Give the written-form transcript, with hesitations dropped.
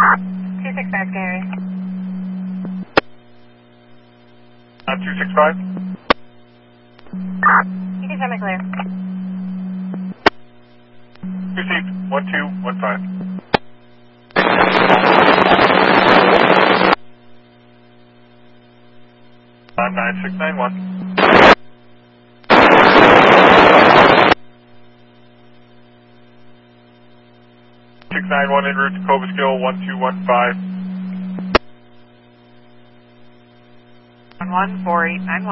265 Gary. 265? You can tell me clear. Received. 1215. 9691. 691 en route to Cobleskill 1215. 11489.